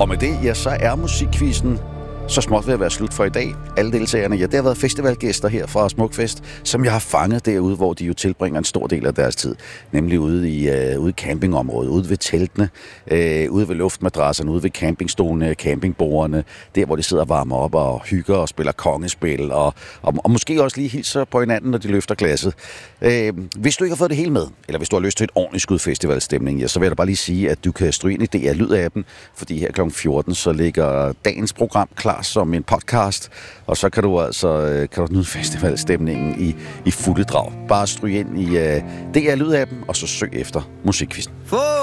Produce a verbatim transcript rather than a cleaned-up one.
Og med det, ja, så er musikquizzen så småt ved at være slut for i dag. Alle deltagerne, ja, det har været festivalgæster her fra Smukfest, som jeg har fanget derude, hvor de jo tilbringer en stor del af deres tid. Nemlig ude i, øh, ude i campingområdet, ude ved teltene, øh, ude ved luftmadrasserne, ude ved campingstolene, campingbordene, der hvor de sidder og varmer op og hygger og spiller kongespil, og, og, og måske også lige hilser på hinanden, når de løfter glasset. Øh, hvis du ikke har fået det hele med, eller hvis du har lyst til et ordentligt skud festivalstemning, ja, så vil jeg da bare lige sige, at du kan stryge ind i D R Lyd-appen, fordi her klokken fjorten, så ligger dagens program klar som en podcast, og så kan du altså kan du nyde festivalstemningen i, i fulde drag. Bare stryg ind i uh, D R Lyd-appen, og så søg efter musikquizzen.